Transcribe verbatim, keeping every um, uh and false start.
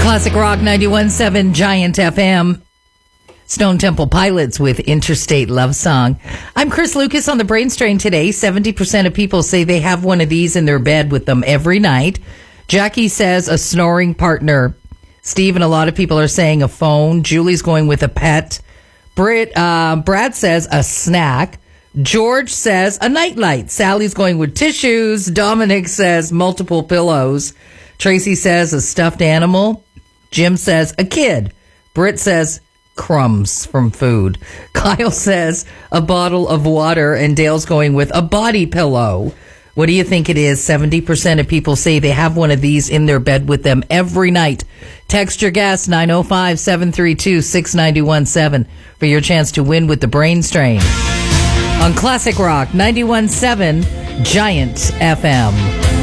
Classic Rock ninety-one point seven Giant F M. Stone Temple Pilots with Interstate Love Song. I'm Chris Lucas on the Brain Strain today. seventy percent of people say they have one of these in their bed with them every night. Jackie says a snoring partner. Steve and a lot of people are saying a phone. Julie's going with a pet. Brit, uh, Brad says a snack. George says a nightlight. Sally's going with tissues. Dominic says multiple pillows. Tracy says a stuffed animal. Jim says a kid. Britt says crumbs from food. Kyle says a bottle of water, and Dale's going with a body pillow. What do you think it is? seventy percent of people say they have one of these in their bed with them every night. Text your guess nine oh five, seven three two, six nine one seven for your chance to win with the Brain Strain. On Classic Rock ninety-one point seven Giant F M.